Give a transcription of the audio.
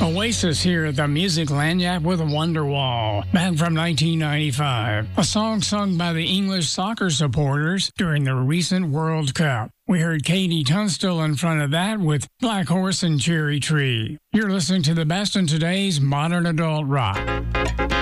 Oasis here at the Music Lanyard with Wonderwall, back from 1995. A song sung by the English soccer supporters during the recent World Cup. We heard Katie Tunstall in front of that with Black Horse and Cherry Tree. You're listening to the best in today's modern adult rock.